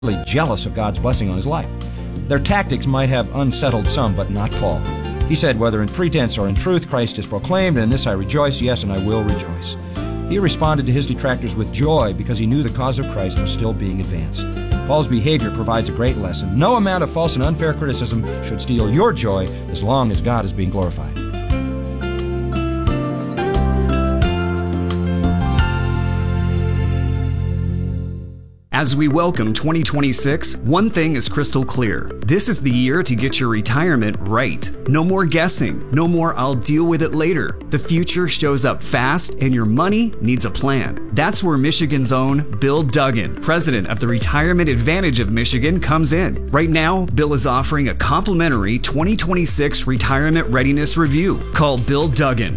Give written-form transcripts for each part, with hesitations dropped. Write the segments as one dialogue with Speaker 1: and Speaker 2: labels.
Speaker 1: jealous of God's blessing on his life. Their tactics might have unsettled some, but not Paul. He said, "Whether in pretense or in truth, Christ is proclaimed, and in this I rejoice, yes, and I will rejoice." He responded to his detractors with joy because he knew the cause of Christ was still being advanced. Paul's behavior provides a great lesson. No amount of false and unfair criticism should steal your joy as long as God is being glorified.
Speaker 2: As we welcome 2026, one thing is crystal clear. This is the year to get your retirement right. No more guessing. No more "I'll deal with it later." The future shows up fast and your money needs a plan. That's where Michigan's own Bill Duggan, president of the Retirement Advantage of Michigan, comes in. Right now, Bill is offering a complimentary 2026 retirement readiness review. Call Bill Duggan,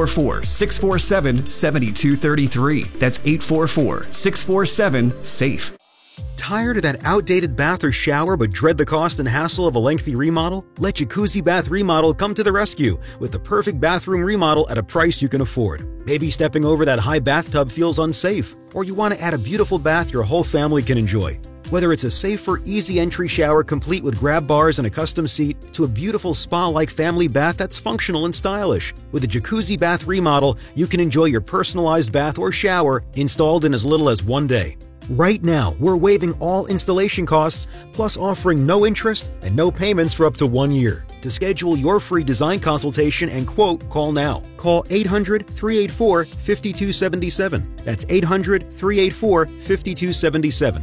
Speaker 2: 844-647-7233. That's 844-647-SAFE.
Speaker 3: Tired of that outdated bath or shower but dread the cost and hassle of a lengthy remodel? Let Jacuzzi Bath Remodel come to the rescue with the perfect bathroom remodel at a price you can afford. Maybe stepping over that high bathtub feels unsafe, or you want to add a beautiful bath your whole family can enjoy. Whether it's a safer, easy entry shower complete with grab bars and a custom seat, to a beautiful spa-like family bath that's functional and stylish. With a Jacuzzi Bath Remodel, you can enjoy your personalized bath or shower installed in as little as 1 day. Right now, we're waiving all installation costs, plus offering no interest and no payments for up to 1 year. To schedule your free design consultation and quote, call now. Call 800-384-5277. That's 800-384-5277.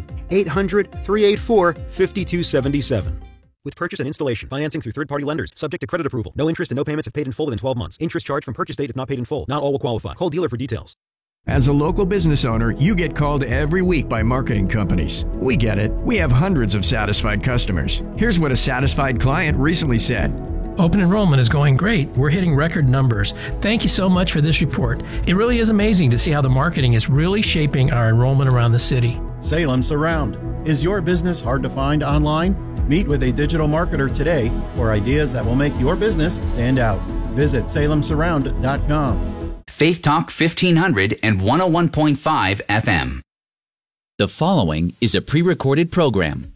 Speaker 3: 800-384-5277. With purchase and installation, financing through third-party lenders, subject to credit approval. No interest and no payments if paid in full within 12 months. Interest charged from purchase date if not paid in full. Not all will qualify. Call dealer for details.
Speaker 4: As a local business owner, you get called every week by marketing companies. We get it. We have hundreds of satisfied customers. Here's what a satisfied client recently said.
Speaker 5: Open enrollment is going great. We're hitting record numbers. Thank you so much for this report. It really is amazing to see how the marketing is really shaping our enrollment around the city.
Speaker 6: Salem Surround. Is your business hard to find online? Meet with a digital marketer today for ideas that will make your business stand out. Visit salemsurround.com.
Speaker 7: Faith Talk 1500 and 101.5 FM. The following is a pre-recorded program.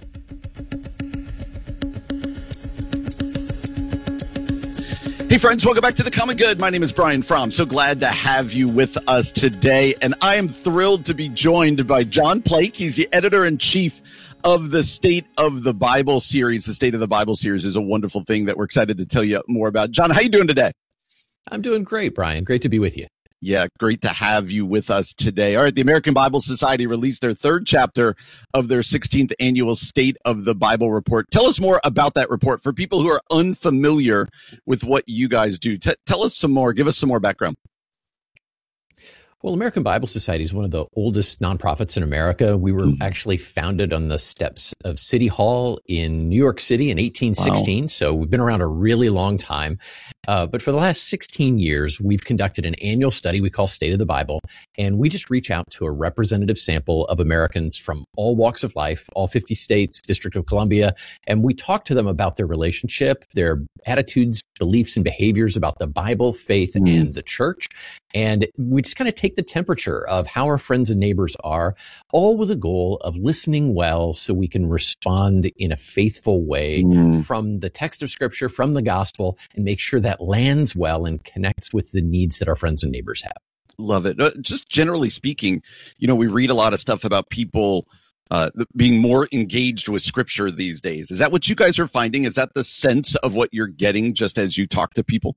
Speaker 8: Hey friends, welcome back to The Common Good. My name is Brian Fromm. So glad to have you with us today. And I am thrilled to be joined by John Plake. He's the editor-in-chief of the State of the Bible series. The State of the Bible series is a wonderful thing that we're excited to tell you more about. John, how you doing today?
Speaker 9: I'm doing great, Brian. Great to be with you.
Speaker 8: Yeah, great to have you with us today. All right, the American Bible Society released their third chapter of their 16th annual State of the Bible report. Tell us more about that report for people who are unfamiliar with what you guys do. Tell us some more. Give us some more background.
Speaker 9: Well, American Bible Society is one of the oldest nonprofits in America. We were actually founded on the steps of City Hall in New York City in 1816. Wow. So we've been around a really long time. But for the last 16 years, we've conducted an annual study we call State of the Bible. And we just reach out to a representative sample of Americans from all walks of life, all 50 states, District of Columbia. And we talk to them about their relationship, their attitudes, beliefs, and behaviors about the Bible, faith, and the church. And we just kind of take the temperature of how our friends and neighbors are, all with a goal of listening well so we can respond in a faithful way from the text of Scripture, from the gospel, and make sure that lands well and connects with the needs that our friends and neighbors have.
Speaker 8: Love it. Just generally speaking, you know, we read a lot of stuff about people being more engaged with Scripture these days. Is that what you guys are finding? Is that the sense of what you're getting just as you talk to people?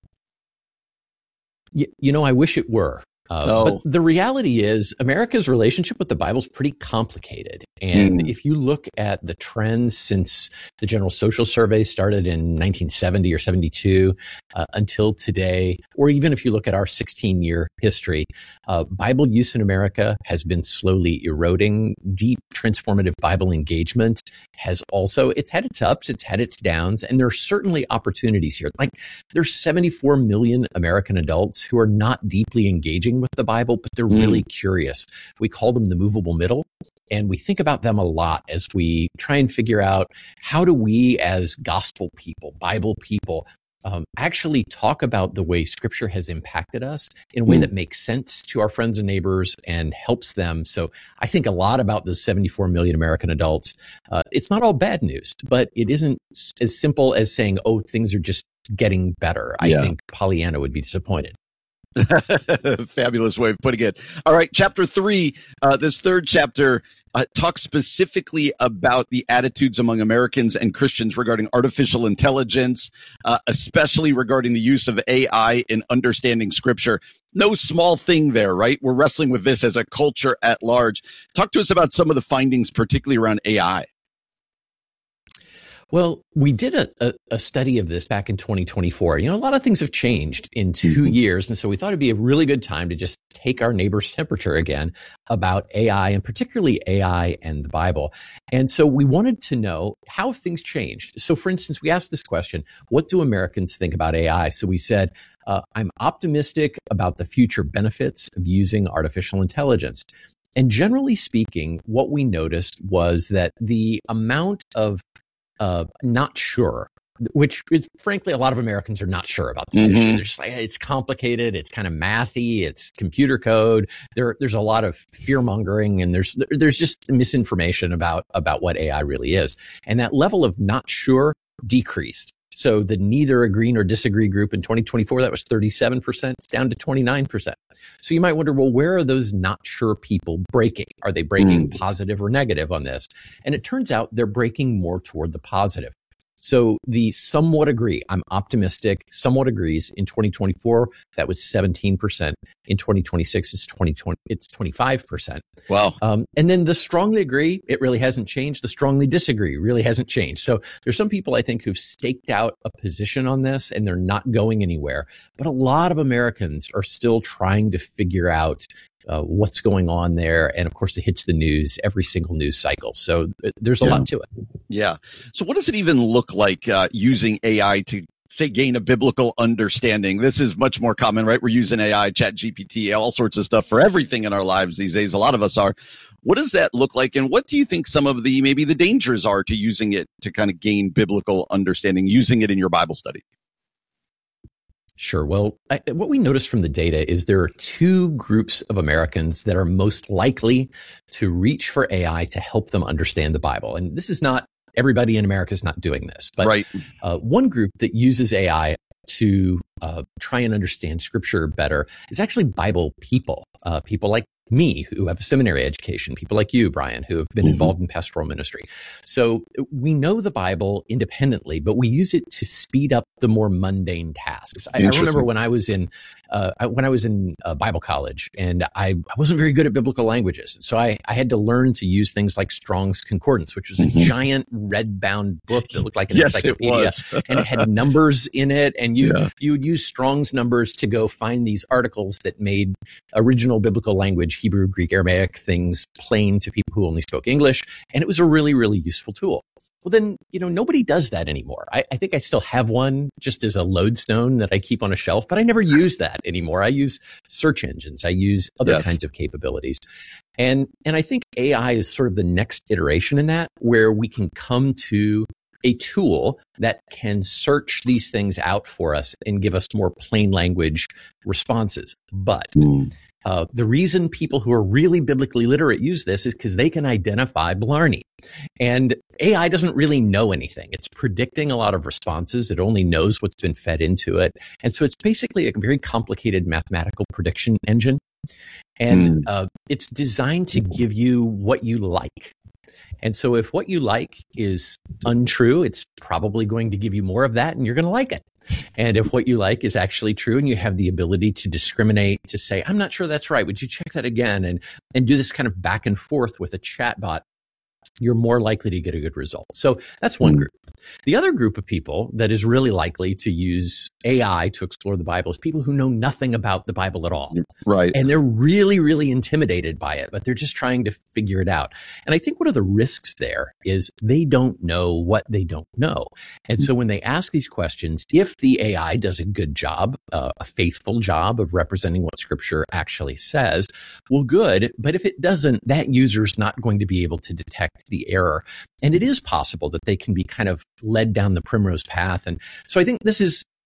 Speaker 9: You know, I wish it were. But the reality is America's relationship with the Bible is pretty complicated. And if you look at the trends since the General Social Survey started in 1970 or 72 until today, or even if you look at our 16-year history, Bible use in America has been slowly eroding. Deep transformative Bible engagement has also, it's had its ups, it's had its downs, and there are certainly opportunities here. Like there's 74 million American adults who are not deeply engaging with the Bible, but they're really curious. We call them the movable middle, and we think about them a lot as we try and figure out how do we as gospel people, Bible people, actually talk about the way Scripture has impacted us in a way that makes sense to our friends and neighbors and helps them. So I think a lot about the 74 million American adults. It's not all bad news, but it isn't as simple as saying, oh, things are just getting better. I think Pollyanna would be disappointed.
Speaker 8: Fabulous way of putting it. All right, chapter 3, this third chapter talks specifically about the attitudes among Americans and Christians regarding artificial intelligence, especially regarding the use of AI in understanding Scripture. No small thing there, right? We're wrestling with this as a culture at large. Talk to us about some of the findings, particularly around AI.
Speaker 9: Well, we did a study of this back in 2024. A lot of things have changed in 2 years. And so we thought it'd be a really good time to just take our neighbor's temperature again about AI, and particularly AI and the Bible. And so we wanted to know how things changed. So for instance, we asked this question, what do Americans think about AI? So we said, I'm optimistic about the future benefits of using artificial intelligence. And generally speaking, what we noticed was that the amount of not sure, which is frankly, a lot of Americans are not sure about this issue. They're just like, it's complicated. It's kind of mathy. It's computer code. There's a lot of fear mongering, and there's just misinformation about what AI really is. And that level of not sure decreased. So the neither agree nor disagree group in 2024, that was 37%. It's down to 29%. So you might wonder, well, where are those not sure people breaking? Are they breaking positive or negative on this? And it turns out they're breaking more toward the positive. So the somewhat agree, I'm optimistic, somewhat agrees in 2024, that was 17%. In 2026, it's 25%.
Speaker 8: Wow.
Speaker 9: And then the strongly agree, it really hasn't changed. The strongly disagree really hasn't changed. So there's some people, I think, who've staked out a position on this and they're not going anywhere. But a lot of Americans are still trying to figure out what's going on there. And of course, it hits the news every single news cycle. So there's a lot to it.
Speaker 8: Yeah. So what does it even look like using AI to, say, gain a biblical understanding? This is much more common, right? We're using AI, ChatGPT, all sorts of stuff for everything in our lives these days. A lot of us are. What does that look like? And what do you think some of the maybe the dangers are to using it to kind of gain biblical understanding, using it in your Bible study?
Speaker 9: Sure. Well, what we noticed from the data is there are two groups of Americans that are most likely to reach for AI to help them understand the Bible. And this is not, everybody in America is not doing this, but one group that uses AI to try and understand Scripture better is actually Bible people, people like me who have a seminary education, people like you, Brian, who have been involved in pastoral ministry. So we know the Bible independently, but we use it to speed up the more mundane tasks. I remember when I was in Bible college, and I wasn't very good at biblical languages. So I had to learn to use things like Strong's Concordance, which was a giant red-bound book that looked like an encyclopedia, and it had numbers in it. And you would use Strong's numbers to go find these articles that made original biblical language, Hebrew, Greek, Aramaic things plain to people who only spoke English. And it was a really, really useful tool. Well, then, nobody does that anymore. I think I still have one just as a lodestone that I keep on a shelf, but I never use that anymore. I use search engines. I use other kinds of capabilities. And I think AI is sort of the next iteration in that, where we can come to a tool that can search these things out for us and give us more plain language responses. But the reason people who are really biblically literate use this is because they can identify blarney. And AI doesn't really know anything. It's predicting a lot of responses. It only knows what's been fed into it. And so it's basically a very complicated mathematical prediction engine. And it's designed to give you what you like. And so if what you like is untrue, it's probably going to give you more of that and you're going to like it. And if what you like is actually true and you have the ability to discriminate, to say, I'm not sure that's right, would you check that again? And do this kind of back and forth with a chatbot, you're more likely to get a good result. So that's one group. The other group of people that is really likely to use AI to explore the Bible is people who know nothing about the Bible at all.
Speaker 8: Right.
Speaker 9: And they're really, really intimidated by it, but they're just trying to figure it out. And I think one of the risks there is they don't know what they don't know. And so when they ask these questions, if the AI does a good job, a faithful job of representing what Scripture actually says, well, good. But if it doesn't, that user's not going to be able to detect the error. And it is possible that they can be kind of led down the primrose path. And so I think this is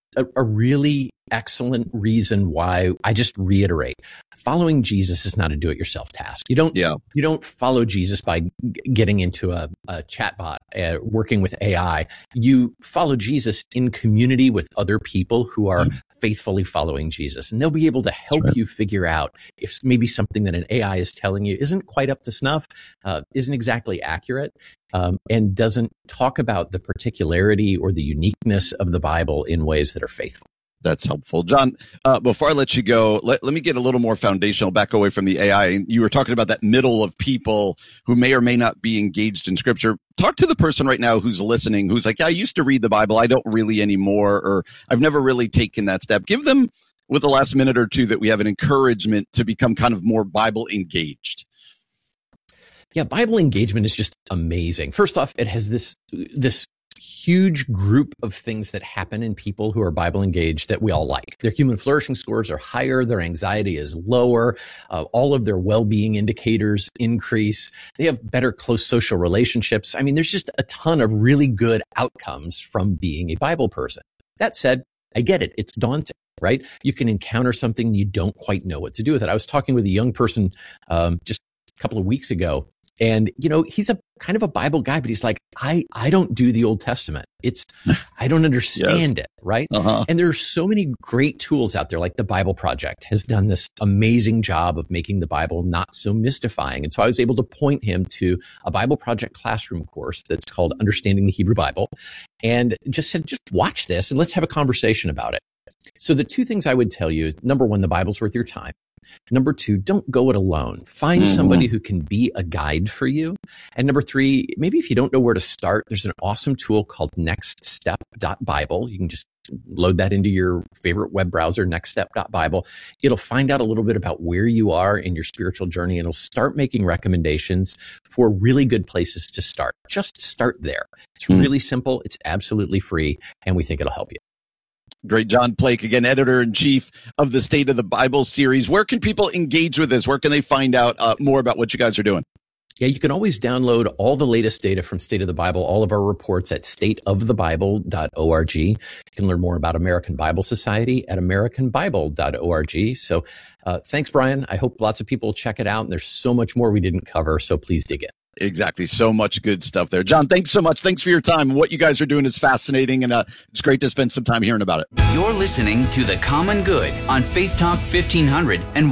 Speaker 9: a really excellent reason why I just reiterate, following Jesus is not a do-it-yourself task. You don't follow Jesus by getting into a chatbot, working with AI. You follow Jesus in community with other people who are faithfully following Jesus, and they'll be able to help you figure out if maybe something that an AI is telling you isn't quite up to snuff, isn't exactly accurate, and doesn't talk about the particularity or the uniqueness of the Bible in ways that are faithful.
Speaker 8: That's helpful. John, before I let you go, let me get a little more foundational, back away from the AI. You were talking about that middle of people who may or may not be engaged in Scripture. Talk to the person right now who's listening, who's like, yeah, I used to read the Bible, I don't really anymore, or I've never really taken that step. Give them, with the last minute or two that we have, an encouragement to become kind of more Bible engaged.
Speaker 9: Yeah, Bible engagement is just amazing. First off, it has this huge group of things that happen in people who are Bible engaged that we all like. Their human flourishing scores are higher. Their anxiety is lower. All of their well-being indicators increase. They have better close social relationships. I mean, there's just a ton of really good outcomes from being a Bible person. That said, I get it. It's daunting, right? You can encounter something you don't quite know what to do with it. I was talking with a young person just a couple of weeks ago. And, he's a kind of a Bible guy, but he's like, I don't do the Old Testament. I don't understand it, right? And there are so many great tools out there, like the Bible Project has done this amazing job of making the Bible not so mystifying. And so I was able to point him to a Bible Project classroom course that's called Understanding the Hebrew Bible, and just said, just watch this and let's have a conversation about it. So the two things I would tell you, number one, the Bible's worth your time. Number two, don't go it alone. Find somebody who can be a guide for you. And number three, maybe if you don't know where to start, there's an awesome tool called nextstep.bible. You can just load that into your favorite web browser, nextstep.bible. It'll find out a little bit about where you are in your spiritual journey, and it'll start making recommendations for really good places to start. Just start there. It's really simple. It's absolutely free, and we think it'll help you.
Speaker 8: Great. John Plake, again, editor-in-chief of the State of the Bible series. Where can people engage with this? Where can they find out more about what you guys are doing?
Speaker 9: Yeah, you can always download all the latest data from State of the Bible, all of our reports at stateofthebible.org. You can learn more about American Bible Society at americanbible.org. So thanks, Brian. I hope lots of people check it out. And there's so much more we didn't cover, so please dig in.
Speaker 8: Exactly. So much good stuff there. John, thanks so much. Thanks for your time. What you guys are doing is fascinating, and it's great to spend some time hearing about it.
Speaker 7: You're listening to The Common Good on Faith Talk 1500 and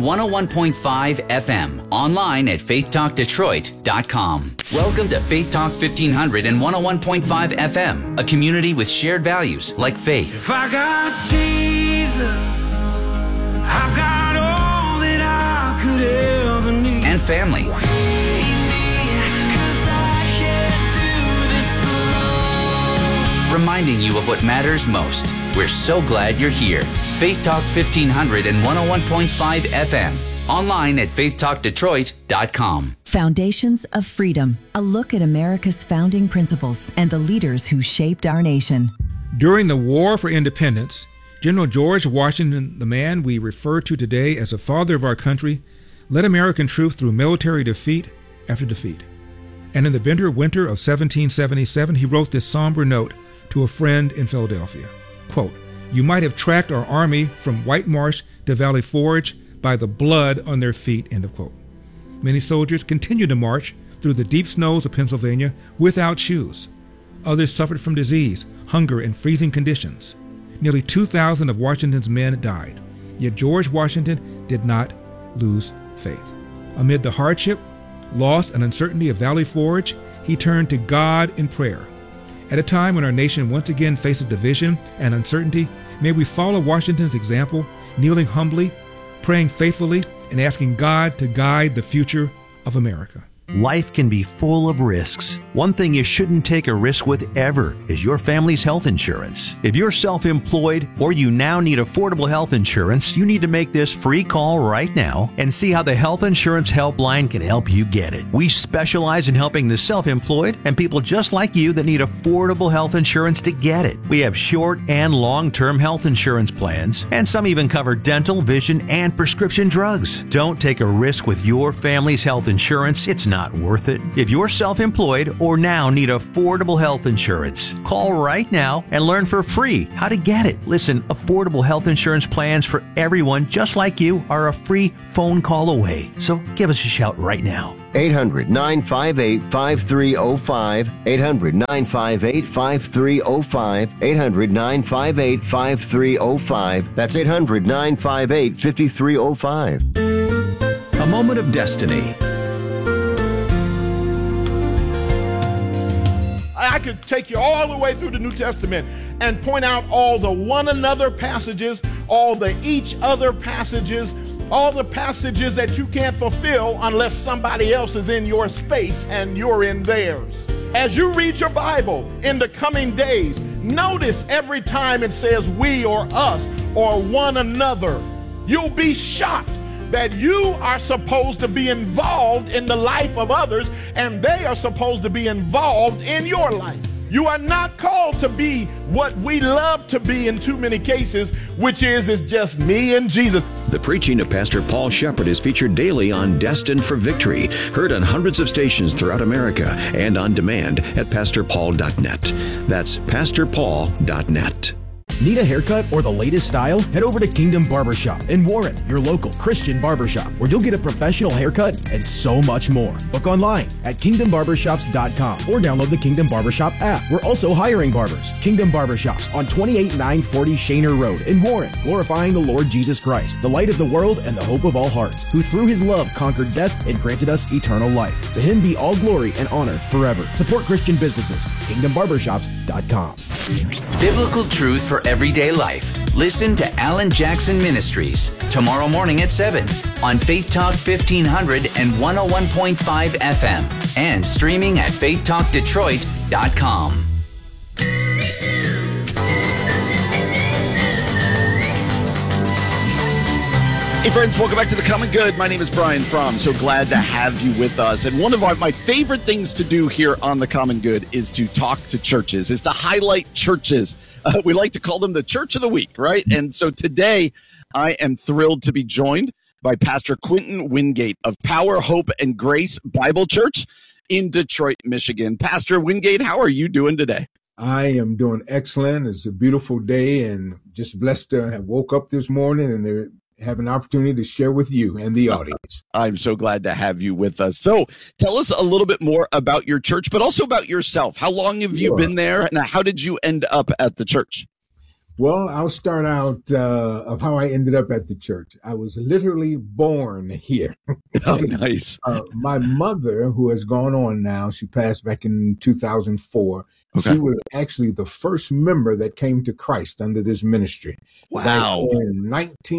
Speaker 7: 101.5 FM. Online at faithtalkdetroit.com. Welcome to Faith Talk 1500 and 101.5 FM, a community with shared values like faith.
Speaker 10: If I got Jesus, I've got all that I could ever need.
Speaker 7: And family. Reminding you of what matters most. We're so glad you're here. Faith Talk 1500 and 101.5 FM. Online at faithtalkdetroit.com.
Speaker 11: Foundations of Freedom. A look at America's founding principles and the leaders who shaped our nation.
Speaker 12: During the War for Independence, General George Washington, the man we refer to today as the father of our country, led American troops through military defeat after defeat. And in the bitter winter of 1777, he wrote this somber note to a friend in Philadelphia. Quote, "You might have tracked our army from White Marsh to Valley Forge by the blood on their feet," end of quote. Many soldiers continued to march through the deep snows of Pennsylvania without shoes. Others suffered from disease, hunger, and freezing conditions. Nearly 2,000 of Washington's men died. Yet George Washington did not lose faith. Amid the hardship, loss, and uncertainty of Valley Forge, he turned to God in prayer. At a time when our nation once again faces division and uncertainty, may we follow Washington's example, kneeling humbly, praying faithfully, and asking God to guide the future of America.
Speaker 13: Life can be full of risks. One thing you shouldn't take a risk with ever is your family's health insurance. If you're self-employed or you now need affordable health insurance, you need to make this free call right now and see how the Health Insurance Helpline can help you get it. We specialize in helping the self-employed and people just like you that need affordable health insurance to get it. We have short and long-term health insurance plans, and some even cover dental, vision, and prescription drugs. Don't take a risk with your family's health insurance. It's not not worth it? If you're self-employed or now need affordable health insurance, call right now and learn for free how to get it. Listen, affordable health insurance plans for everyone just like you are a free phone call away. So give us a shout right now.
Speaker 14: 800-958-5305. 800-958-5305. 800-958-5305. That's 800-958-5305.
Speaker 15: A moment of destiny.
Speaker 16: I could take you all the way through the New Testament and point out all the one another passages, all the each other passages, all the passages that you can't fulfill unless somebody else is in your space and you're in theirs. As you read your Bible in the coming days, notice every time it says we or us or one another. You'll be shocked that you are supposed to be involved in the life of others and they are supposed to be involved in your life. You are not called to be what we love to be in too many cases, which is just me and Jesus.
Speaker 15: The preaching of Pastor Paul Shepherd is featured daily on Destined for Victory, heard on hundreds of stations throughout America and on demand at pastorpaul.net. That's pastorpaul.net.
Speaker 17: Need a haircut or the latest style? Head over to Kingdom Barbershop in Warren, your local Christian barbershop, where you'll get a professional haircut and so much more. Book online at kingdombarbershops.com or download the Kingdom Barbershop app. We're also hiring barbers. Kingdom Barbershops on 28940 Shaner Road in Warren, glorifying the Lord Jesus Christ, the light of the world and the hope of all hearts, who through his love conquered death and granted us eternal life. To him be all glory and honor forever. Support Christian businesses. KingdomBarbershops.com.
Speaker 7: Biblical truth for everyday life. Listen to Alan Jackson Ministries tomorrow morning at 7 on Faith Talk 1500 and 101.5 FM and streaming at faithtalkdetroit.com.
Speaker 8: Hey friends, welcome back to The Common Good. My name is Brian Fromm. So glad to have you with us. And one of my favorite things to do here on The Common Good is to talk to churches, is to highlight churches. We like to call them the Church of the Week, right? And so today I am thrilled to be joined by Pastor Quentin Wingate of Power, Hope, and Grace Bible Church in Detroit, Michigan. Pastor Wingate, how are you doing today?
Speaker 18: I am doing excellent. It's a beautiful day and just blessed to have woke up this morning and have an opportunity to share with you and the audience.
Speaker 8: I'm so glad to have you with us. So tell us a little bit more about your church, but also about yourself. How long have you been there, and how did you end up at the church?
Speaker 18: Well, I'll start out of how I ended up at the church. I was literally born here.
Speaker 8: Oh, nice.
Speaker 18: My mother, who has gone on now, she passed back in 2004. Okay. She was actually the first member that came to Christ under this ministry.
Speaker 8: Wow.
Speaker 18: In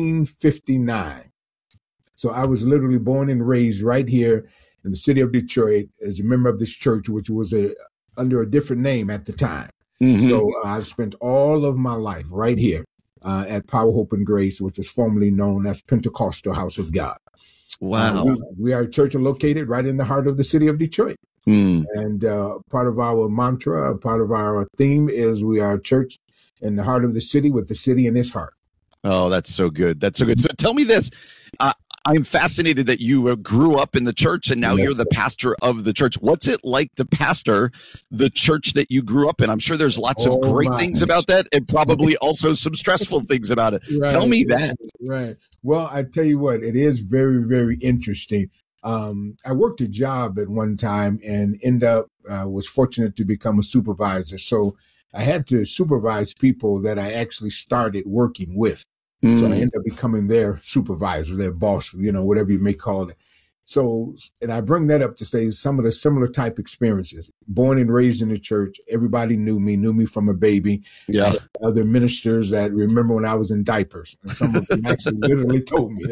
Speaker 18: 1959. So I was literally born and raised right here in the city of Detroit as a member of this church, which was under a different name at the time. Mm-hmm. So I've spent all of my life right here at Power, Hope, and Grace, which was formerly known as Pentecostal House of God.
Speaker 8: Wow.
Speaker 18: We are a church located right in the heart of the city of Detroit. And part of our mantra, part of our theme is we are a church in the heart of the city with the city in its heart.
Speaker 8: Oh, that's so good. That's so good. So tell me this. I'm fascinated that you grew up in the church and now you're the pastor of the church. What's it like to pastor the church that you grew up in? I'm sure there's lots of great things about that and probably also some stressful things about it. Right, tell me that.
Speaker 18: Right. Well, I tell you what, it is very, very interesting. I worked a job at one time and was fortunate to become a supervisor. So I had to supervise people that I actually started working with. So I ended up becoming their supervisor, their boss, whatever you may call it. So, and I bring that up to say some of the similar type experiences. Born and raised in the church, everybody knew me from a baby.
Speaker 8: Yeah.
Speaker 18: Other ministers that remember when I was in diapers, and some of them actually literally told me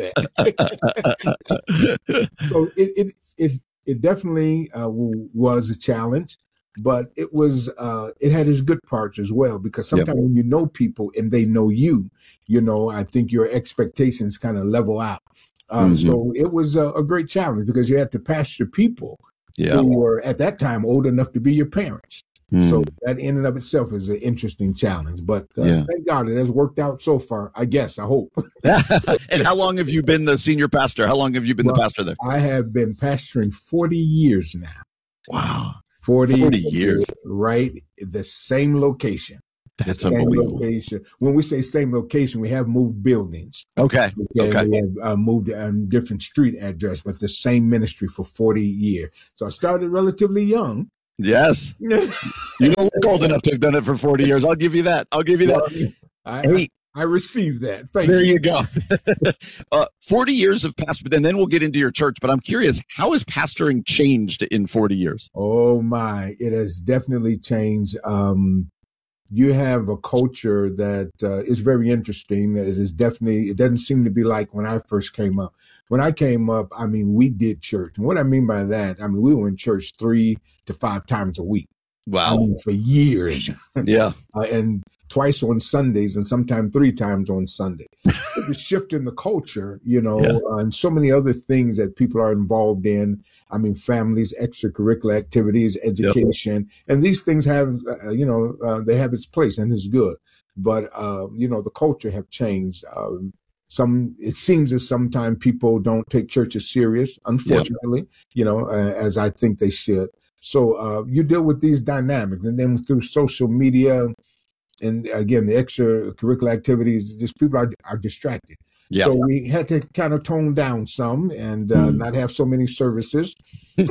Speaker 18: that. So it definitely was a challenge, but it was it had its good parts as well, because sometimes when you know people and they know you, I think your expectations kind of level out. So it was a great challenge because you had to pastor people who were at that time old enough to be your parents. So that in and of itself is an interesting challenge. But thank God it has worked out so far, I guess, I hope.
Speaker 8: And how long have you been the senior pastor? How long have you been the pastor there?
Speaker 18: I have been pastoring 40 years now.
Speaker 8: Wow.
Speaker 18: 40
Speaker 8: years.
Speaker 18: Right. The same location.
Speaker 8: That's unbelievable.
Speaker 18: Location. When we say same location, we have moved buildings.
Speaker 8: Okay.
Speaker 18: We have moved on different street address, but the same ministry for 40 years. So I started relatively young.
Speaker 8: Yes. You don't look old enough to have done it for 40 years. I'll give you that.
Speaker 18: I received that. Thank
Speaker 8: you. There
Speaker 18: you
Speaker 8: go. 40 years of pastor, and then we'll get into your church. But I'm curious, how has pastoring changed in 40 years?
Speaker 18: Oh, my. It has definitely changed. You have a culture that is very interesting. It doesn't seem to be like when I first came up. When I came up, I mean, we did church. And what I mean by that, I mean, we were in church 3 to 5 times a week.
Speaker 8: Wow.
Speaker 18: I mean, for years.
Speaker 8: Yeah.
Speaker 18: And twice on Sundays and sometimes 3 times on Sunday. It was shifting the culture, and so many other things that people are involved in. I mean, families, extracurricular activities, education, and these things have, they have its place and it's good. But, the culture have changed. It seems that sometimes people don't take church as serious, unfortunately, as I think they should. So you deal with these dynamics, and then through social media, and again, the extracurricular activities, just people are distracted.
Speaker 8: Yeah.
Speaker 18: So we had to kind of tone down some and not have so many services. I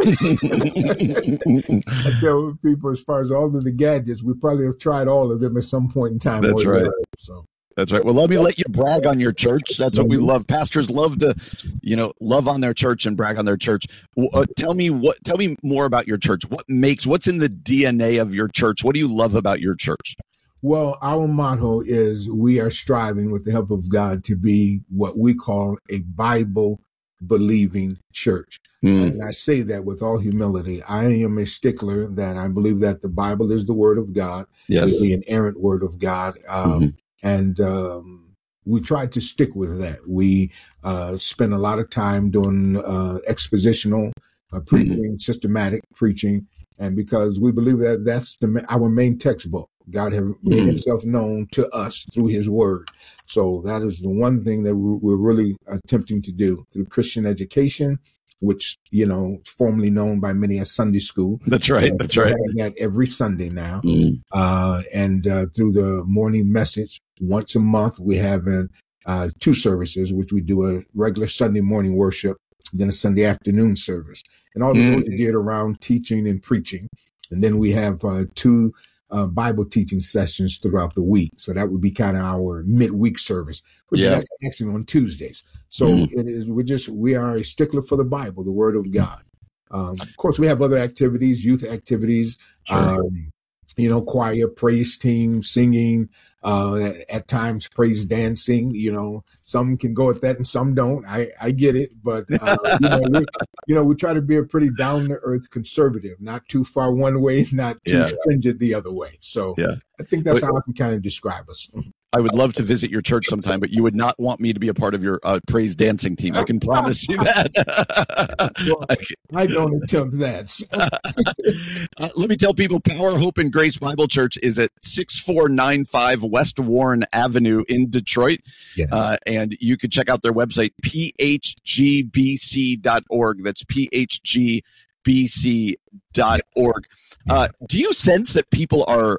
Speaker 18: tell people, as far as all of the gadgets, we probably have tried all of them at some point in time.
Speaker 8: That's right. That's right. Well, let me let you brag on your church. That's what we love. Pastors love to, love on their church and brag on their church. Tell me more about your church. What's in the DNA of your church? What do you love about your church?
Speaker 18: Well, our motto is we are striving with the help of God to be what we call a Bible-believing church. And I say that with all humility. I am a stickler that I believe that the Bible is the Word of God.
Speaker 8: Yes.
Speaker 18: It's the inerrant Word of God. And we try to stick with that. We spend a lot of time doing expositional preaching, systematic preaching, and because we believe that that's our main textbook. God has made himself known to us through his word. So that is the one thing that we're really attempting to do through Christian education, which, formerly known by many as Sunday school.
Speaker 8: That's right. That's right.
Speaker 18: That every Sunday now. And through the morning message, once a month, we have 2 services, which we do a regular Sunday morning worship, then a Sunday afternoon service. And all the work we did around teaching and preaching. And then we have 2 Bible teaching sessions throughout the week. So that would be kind of our midweek service, which is actually on Tuesdays. So it is, we are a stickler for the Bible, the Word of God. Of course, we have other activities, youth activities, choir, praise team, singing, at times praise dancing. Some can go at that and some don't. I get it, but we try to be a pretty down to earth conservative, not too far one way, not too stringent the other way. So I think that's how I can kind of describe us.
Speaker 8: I would love to visit your church sometime, but you would not want me to be a part of your praise dancing team. I can promise you that.
Speaker 18: Well, I don't attempt that.
Speaker 8: Let me tell people, Power, Hope, and Grace Bible Church is at 6495 West Warren Avenue in Detroit.
Speaker 18: Yeah.
Speaker 8: And you can check out their website, phgbc.org. That's phgbc.org. Do you sense that people are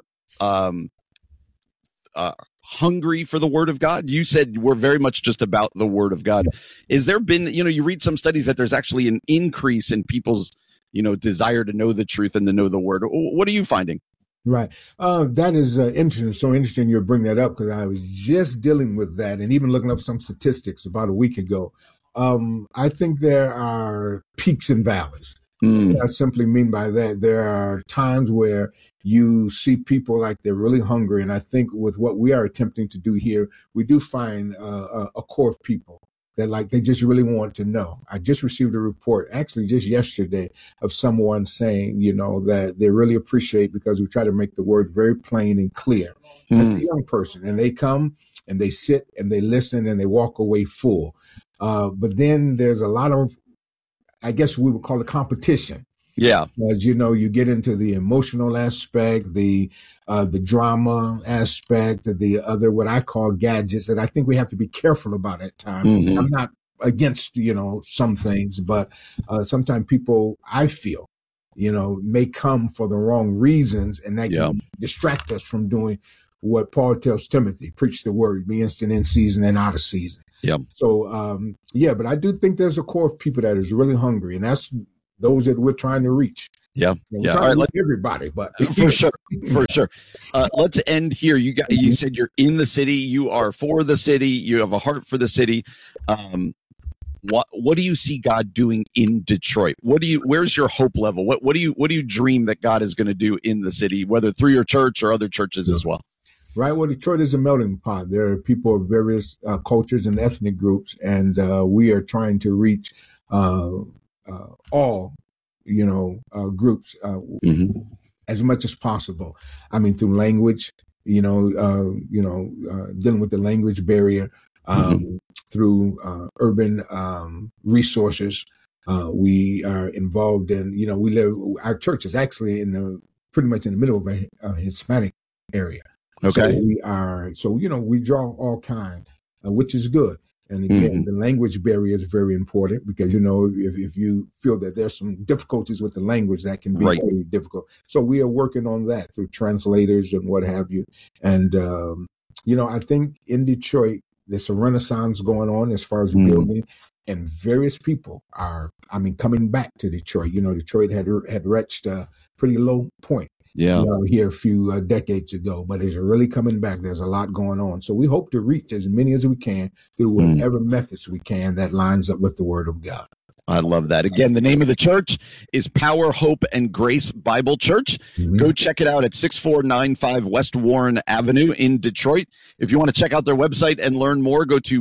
Speaker 8: hungry for the Word of God? You said we're very much just about the Word of God. Is there been, you read some studies that there's actually an increase in people's, desire to know the truth and to know the Word. What are you finding?
Speaker 18: Right. That is interesting. So interesting you bring that up, because I was just dealing with that and even looking up some statistics about a week ago. I think there are peaks and valleys. What I simply mean by that, there are times where you see people like they're really hungry. And I think with what we are attempting to do here, we do find a core of people that they just really want to know. I just received a report, actually just yesterday, of someone saying, that they really appreciate, because we try to make the word very plain and clear. As a young person, and they come and they sit and they listen and they walk away full. But then there's a lot of, I guess we would call it competition.
Speaker 8: Yeah.
Speaker 18: As you know, you get into the emotional aspect, the drama aspect, the other, what I call gadgets, that I think we have to be careful about at times.
Speaker 8: Mhm.
Speaker 18: I'm not against, some things, but sometimes people, I feel, may come for the wrong reasons, and that can distract us from doing what Paul tells Timothy: preach the word, be instant in season and out of season.
Speaker 8: Yeah.
Speaker 18: So, but I do think there's a core of people that is really hungry, and that's those that we're trying to reach.
Speaker 8: Yeah.
Speaker 18: We're
Speaker 8: Yeah.
Speaker 18: trying
Speaker 8: All right.
Speaker 18: to reach everybody, but
Speaker 8: For sure. Let's end here. You said you're in the city. You are for the city. You have a heart for the city. What do you see God doing in Detroit? Where's your hope level? What do you dream that God is going to do in the city, whether through your church or other churches as well?
Speaker 18: Right. Well, Detroit is a melting pot. There are people of various cultures and ethnic groups, and we are trying to reach all, groups as much as possible. I mean, through language, dealing with the language barrier, through urban resources. We are involved in, our church is actually pretty much in the middle of a Hispanic area.
Speaker 8: Okay.
Speaker 18: So we draw all kinds, which is good. And again, the language barrier is very important because, if you feel that there's some difficulties with the language, that can be really difficult. So we are working on that through translators and what have you. And, I think in Detroit, there's a renaissance going on as far as building, and various people are, coming back to Detroit. Detroit had reached a pretty low point.
Speaker 8: Yeah.
Speaker 18: Here a few decades ago, but it's really coming back. There's a lot going on. So we hope to reach as many as we can through whatever methods we can that lines up with the Word of God.
Speaker 8: I love that. Again, the name of the church is Power, Hope, and Grace Bible Church. Go check it out at 6495 West Warren Avenue in Detroit. If you want to check out their website and learn more, go to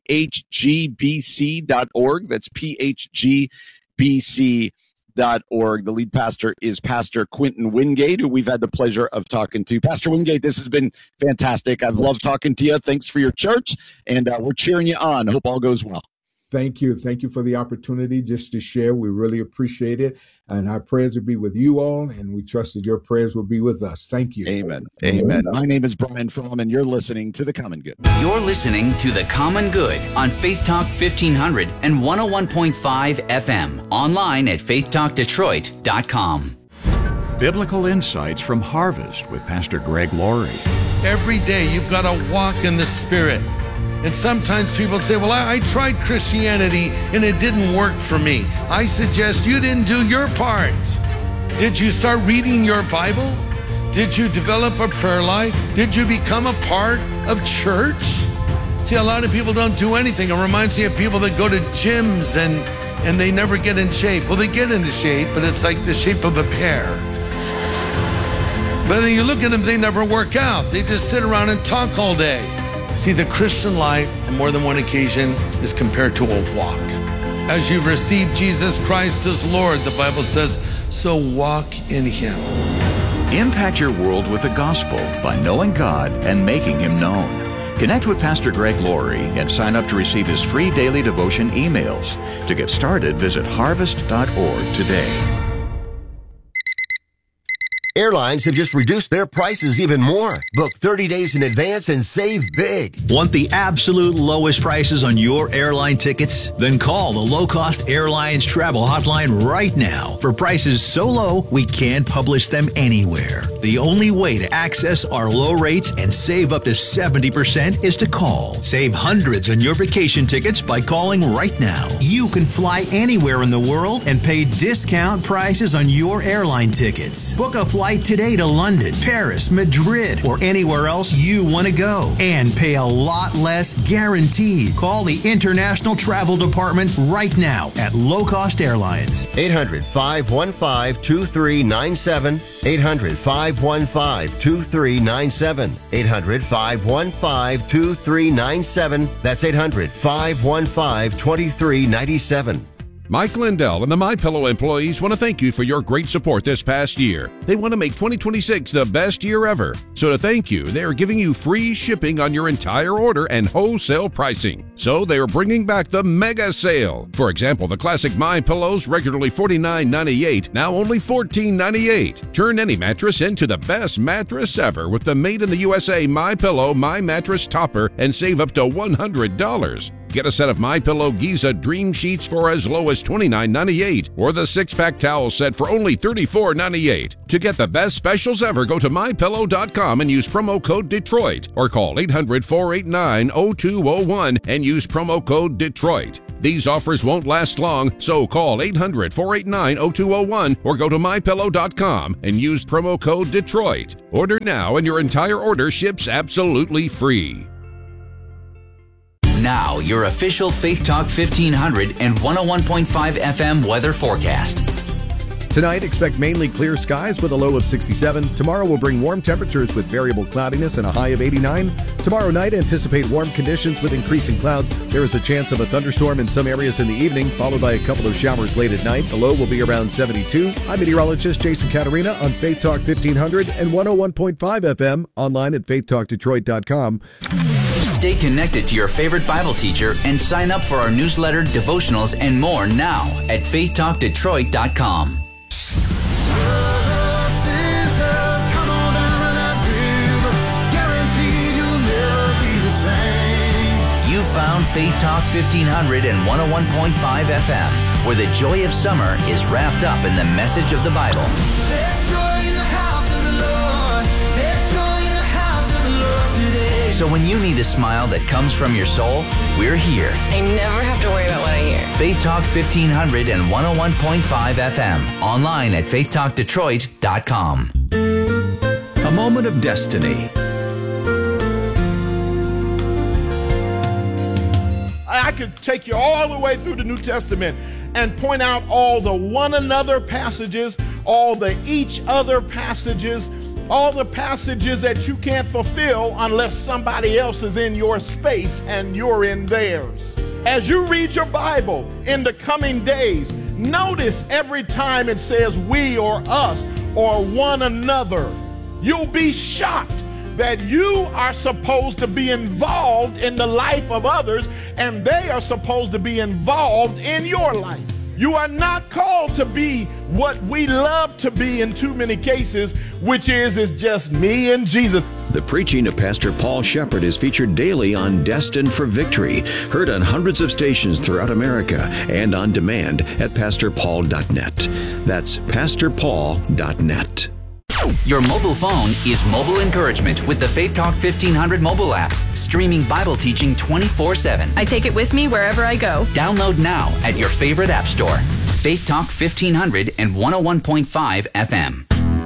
Speaker 8: phgbc.org. That's phgbc.org. The lead pastor is Pastor Quentin Wingate, who we've had the pleasure of talking to. Pastor Wingate, this has been fantastic. I've loved talking to you. Thanks for your church, and we're cheering you on. I hope all goes well.
Speaker 18: Thank you. Thank you for the opportunity just to share. We really appreciate it. And our prayers will be with you all, and we trust that your prayers will be with us. Thank you.
Speaker 8: Amen. Amen. My name is Brian Fromm, and you're listening to The Common Good.
Speaker 7: You're listening to The Common Good on Faith Talk 1500 and 101.5 FM. Online at faithtalkdetroit.com.
Speaker 19: Biblical insights from Harvest with Pastor Greg Laurie.
Speaker 20: Every day you've got to walk in the Spirit. And sometimes people say, well, I tried Christianity and it didn't work for me. I suggest you didn't do your part. Did you start reading your Bible? Did you develop a prayer life? Did you become a part of church? See, a lot of people don't do anything. It reminds me of people that go to gyms and they never get in shape. Well, they get into shape, but it's like the shape of a pear. But then you look at them, they never work out. They just sit around and talk all day. See, the Christian life, on more than one occasion, is compared to a walk. As you've received Jesus Christ as Lord, the Bible says, so walk in Him.
Speaker 19: Impact your world with the gospel by knowing God and making Him known. Connect with Pastor Greg Laurie and sign up to receive his free daily devotion emails. To get started, visit harvest.org today.
Speaker 14: Airlines have just reduced their prices even more. Book 30 days in advance and save big.
Speaker 21: Want the absolute lowest prices on your airline tickets? Then call the Low Cost Airlines Travel Hotline right now for prices so low we can't publish them anywhere. The only way to access our low rates and save up to 70% is to call. Save hundreds on your vacation tickets by calling right now. You can fly anywhere in the world and pay discount prices on your airline tickets. Book a flight today to London, Paris, Madrid, or anywhere else you want to go and pay a lot less guaranteed. Call the International Travel Department right now at Low Cost Airlines.
Speaker 14: 800-515-2397. 800-515-2397. 800-515-2397. That's 800-515-2397.
Speaker 1: Mike Lindell and the MyPillow employees want to thank you for your great support this past year. They want to make 2026 the best year ever. So to thank you, they are giving you free shipping on your entire order and wholesale pricing. So they are bringing back the mega sale. For example, the classic MyPillows, regularly $49.98, now only $14.98. Turn any mattress into the best mattress ever with the made in the USA MyPillow My Mattress Topper and save up to $100. Get a set of MyPillow Giza Dream Sheets for as low as $29.98 or the 6-pack towel set for only $34.98. To get the best specials ever, go to MyPillow.com and use promo code Detroit or call 800-489-0201 and use promo code Detroit. These offers won't last long, so call 800-489-0201 or go to MyPillow.com and use promo code Detroit. Order now and your entire order ships absolutely free.
Speaker 7: Now, your official Faith Talk 1500 and 101.5 FM weather forecast.
Speaker 22: Tonight, expect mainly clear skies with a low of 67. Tomorrow will bring warm temperatures with variable cloudiness and a high of 89. Tomorrow night, anticipate warm conditions with increasing clouds. There is a chance of a thunderstorm in some areas in the evening, followed by a couple of showers late at night. The low will be around 72. I'm meteorologist Jason Caterina on Faith Talk 1500 and 101.5 FM, online at faithtalkdetroit.com.
Speaker 7: Stay connected to your favorite Bible teacher and sign up for our newsletter, devotionals, and more now at faithtalkdetroit.com. You found Faith Talk 1500 and 101.5 FM, where the joy of summer is wrapped up in the message of the Bible. There's joy in the house of the Lord. There's joy in the house of the Lord today. So when you need a smile that comes from your soul, we're here.
Speaker 23: I never have to worry about what I hear.
Speaker 7: Faith Talk 1500 and 101.5 FM. Online at faithtalkdetroit.com.
Speaker 19: A moment of destiny.
Speaker 16: I could take you all the way through the New Testament and point out all the one another passages, all the each other passages, all the passages that you can't fulfill unless somebody else is in your space and you're in theirs. As you read your Bible in the coming days, notice every time it says we or us or one another. You'll be shocked that you are supposed to be involved in the life of others and they are supposed to be involved in your life. You are not called to be what we love to be in too many cases, which is just me and Jesus.
Speaker 15: The preaching of Pastor Paul Shepherd is featured daily on Destined for Victory, heard on hundreds of stations throughout America and on demand at pastorpaul.net. That's pastorpaul.net.
Speaker 7: Your mobile phone is mobile encouragement with the Faith Talk 1500 mobile app, streaming Bible teaching 24/7.
Speaker 23: I take it with me wherever I go.
Speaker 7: Download now at your favorite app store. Faith Talk 1500 and 101.5 FM.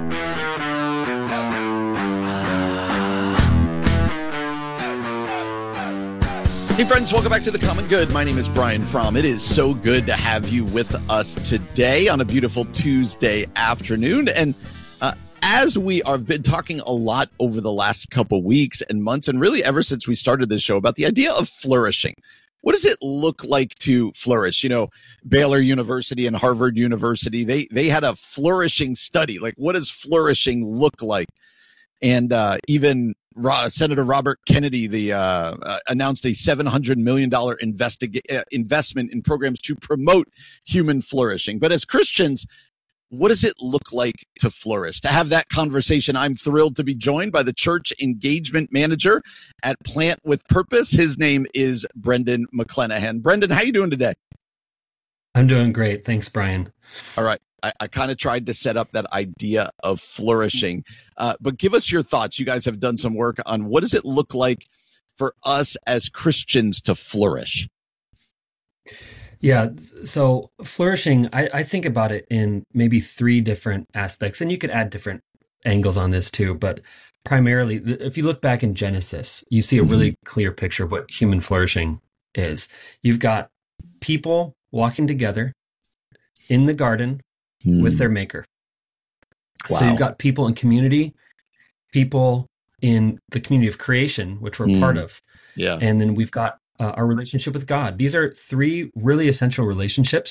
Speaker 8: Hey friends, welcome back to The Common Good. My name is Brian Fromm. It is so good to have you with us today on a beautiful Tuesday afternoon. And as we have been talking a lot over the last couple weeks and months, and really ever since we started this show, about the idea of flourishing. What does it look like to flourish? You know, Baylor University and Harvard University, they had a flourishing study. Like, what does flourishing look like? And even Senator Robert Kennedy announced a $700 million investment in programs to promote human flourishing. But as Christians, what does it look like to flourish? To have that conversation, I'm thrilled to be joined by the church engagement manager at Plant with Purpose. His name is Brendan McClenahan. Brendan, how you doing today?
Speaker 24: I'm doing great. Thanks, Brian.
Speaker 8: All right. I kind of tried to set up that idea of flourishing, but give us your thoughts. You guys have done some work on what does it look like for us as Christians to flourish?
Speaker 24: Yeah, so flourishing, I think about it in maybe three different aspects, and you could add different angles on this too, but primarily, if you look back in Genesis, you see a really clear picture of what human flourishing is. You've got people walking together in the garden with their maker. Wow. So you've got people in community, people in the community of creation, which we're part of.
Speaker 8: Yeah.
Speaker 24: And then we've got our relationship with God. These are three really essential relationships.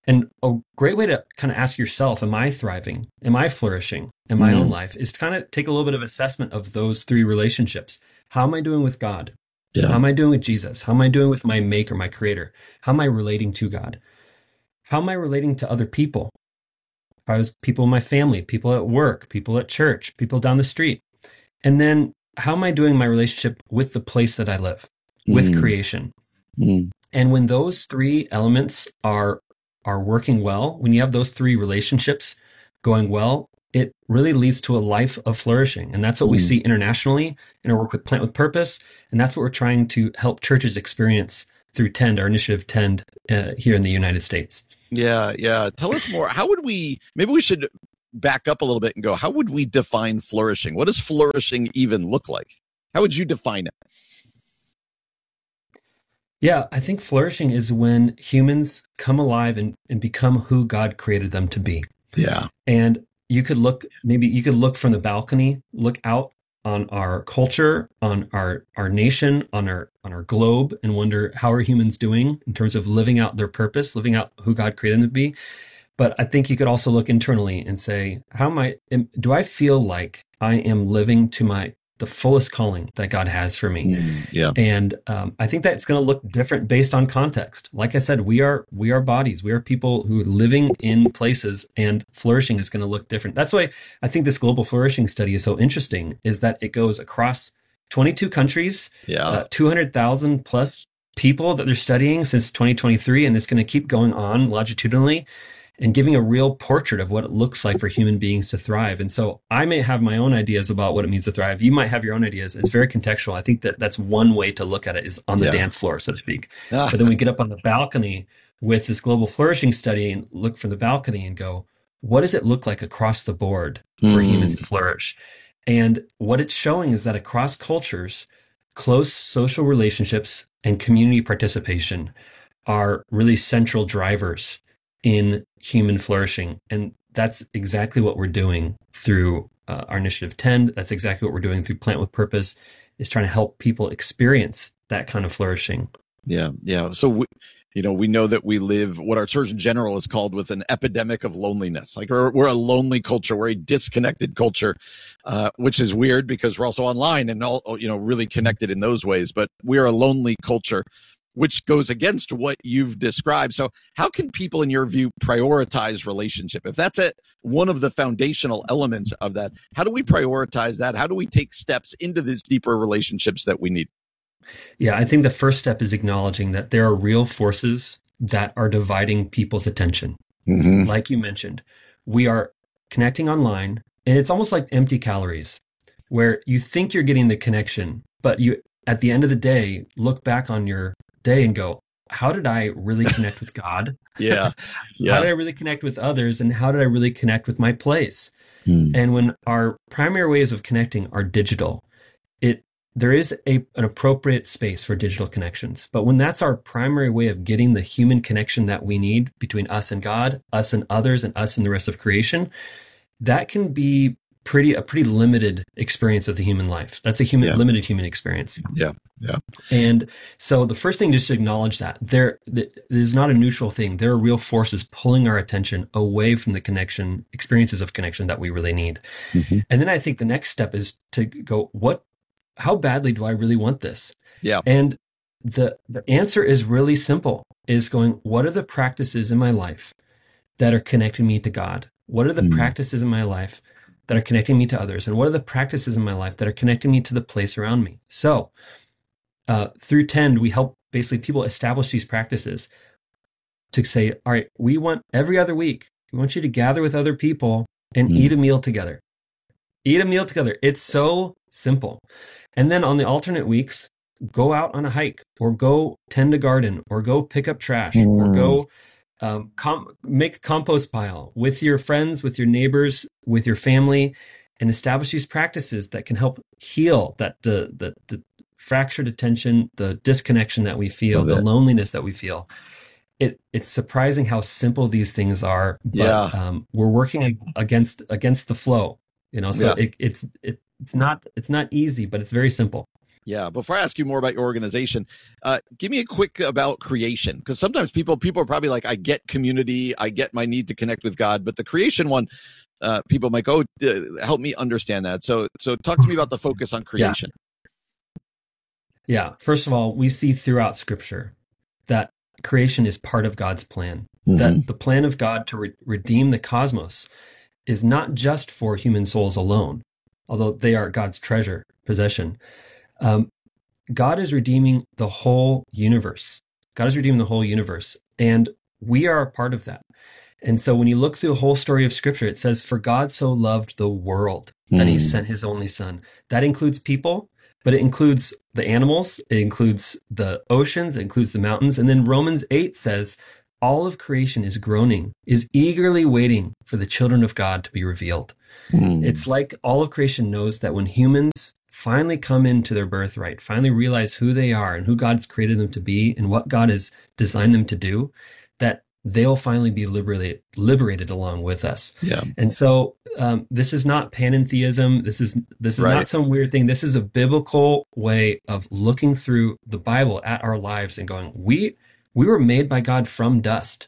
Speaker 24: And a great way to kind of ask yourself, am I thriving? Am I flourishing in my own life? Is to kind of take a little bit of assessment of those three relationships. How am I doing with God?
Speaker 8: Yeah.
Speaker 24: How am I doing with Jesus? How am I doing with my maker, my creator? How am I relating to God? How am I relating to other people? I was people in my family, people at work, people at church, people down the street. And then how am I doing my relationship with the place that I live, with creation? And when those three elements are working well, when you have those three relationships going well, it really leads to a life of flourishing. And that's what we see internationally in our work with Plant with Purpose. And that's what we're trying to help churches experience through Tend, our initiative Tend here in the United States.
Speaker 8: Yeah, yeah. Tell us more. How would maybe we should back up a little bit and go, how would we define flourishing? What does flourishing even look like? How would you define it?
Speaker 24: Yeah, I think flourishing is when humans come alive and become who God created them to be.
Speaker 8: Yeah.
Speaker 24: And you could look from the balcony, look out on our culture, on our nation, on our globe, and wonder, how are humans doing in terms of living out their purpose, living out who God created them to be? But I think you could also look internally and say, do I feel like I am living to the fullest calling that God has for me?
Speaker 8: Yeah.
Speaker 24: And I think that's going to look different based on context. Like I said, we are bodies. We are people who are living in places, and flourishing is going to look different. That's why I think this global flourishing study is so interesting, is that it goes across 22 countries, 200,000 plus people that they're studying since 2023, and it's going to keep going on longitudinally and giving a real portrait of what it looks like for human beings to thrive. And so I may have my own ideas about what it means to thrive. You might have your own ideas. It's very contextual. I think that's one way to look at it, is on the dance floor, so to speak. But then we get up on the balcony with this global flourishing study and look from the balcony and go, what does it look like across the board for humans to flourish? And what it's showing is that across cultures, close social relationships and community participation are really central drivers in human flourishing. And that's exactly what we're doing through our initiative Tend. That's exactly what we're doing through Plant with Purpose, is trying to help people experience that kind of flourishing.
Speaker 8: Yeah. Yeah. So, we know that we live what our Surgeon General has called with an epidemic of loneliness. Like we're a lonely culture. We're a disconnected culture, which is weird because we're also online and all, really connected in those ways, but we're a lonely culture, which goes against what you've described. So how can people, in your view, prioritize relationship? If that's one of the foundational elements of that, how do we prioritize that? How do we take steps into these deeper relationships that we need?
Speaker 24: Yeah, I think the first step is acknowledging that there are real forces that are dividing people's attention. Like you mentioned, we are connecting online, and it's almost like empty calories, where you think you're getting the connection, but you, at the end of the day, look back on your day and go, how did I really connect with God?
Speaker 8: Yeah.
Speaker 24: How did I really connect with others? And how did I really connect with my place? And when our primary ways of connecting are digital, there is an appropriate space for digital connections. But when that's our primary way of getting the human connection that we need between us and God, us and others, and us and the rest of creation, that can be a pretty limited experience of the human life. That's a limited human experience.
Speaker 8: Yeah. Yeah.
Speaker 24: And so the first thing, just to acknowledge that there is not a neutral thing. There are real forces pulling our attention away from the experiences of connection that we really need. And then I think the next step is to go, how badly do I really want this?
Speaker 8: Yeah.
Speaker 24: And the answer is really simple, is going, what are the practices in my life that are connecting me to God? What are the practices in my life that are connecting me to others? And what are the practices in my life that are connecting me to the place around me? So through Tend, we help basically people establish these practices to say, all right, we want every other week, we want you to gather with other people and eat a meal together. Eat a meal together. It's so simple. And then on the alternate weeks, go out on a hike, or go tend a garden, or go pick up trash, or go make a compost pile with your friends, with your neighbors, with your family, and establish these practices that can help heal the fractured attention, the disconnection that we feel, the loneliness that we feel. It's surprising how simple these things are, but we're working against the flow, so it's not easy, but it's very simple.
Speaker 8: Yeah. Before I ask you more about your organization, give me a quick about creation, because sometimes people are probably like, I get community, I get my need to connect with God, but the creation one, people might go, help me understand that. So talk to me about the focus on creation.
Speaker 24: Yeah. First of all, we see throughout Scripture that creation is part of God's plan.
Speaker 8: Mm-hmm.
Speaker 24: That the plan of God to redeem the cosmos is not just for human souls alone, although they are God's treasure possession. God is redeeming the whole universe. God is redeeming the whole universe, and we are a part of that. And so when you look through the whole story of Scripture, it says, "For God so loved the world that he sent his only son." That includes people, but it includes the animals, it includes the oceans, it includes the mountains. And then Romans 8 says, all of creation is groaning, is eagerly waiting for the children of God to be revealed. It's like all of creation knows that when humans finally come into their birthright, finally realize who they are and who God's created them to be and what God has designed them to do, that they'll finally be liberated along with us.
Speaker 8: Yeah.
Speaker 24: And so this is not panentheism. This is
Speaker 8: Right.
Speaker 24: not some weird thing. This is a biblical way of looking through the Bible at our lives and going, we were made by God from dust.